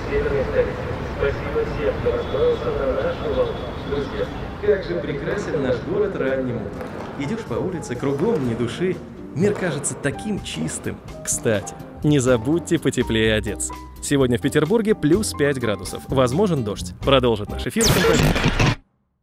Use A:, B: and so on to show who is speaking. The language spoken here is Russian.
A: северной столицы. Спасибо всем, кто настроился на нашу волну. Друзья, как же прекрасен наш город ранним утром. Идешь по улице, кругом ни души. Мир кажется таким чистым. Кстати, не забудьте потеплее одеться. Сегодня в Петербурге плюс 5 градусов. Возможен дождь. Продолжит наш эфир композитор.